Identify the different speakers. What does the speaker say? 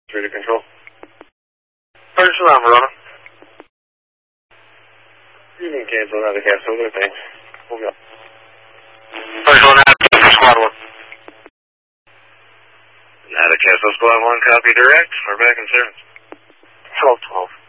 Speaker 1: Radio control. First alarm, Verona. You can cancel another cancel, other things. We'll go. First one out, squad 1. Another cancel, squad 1, copy direct. We're back in service. 12-12.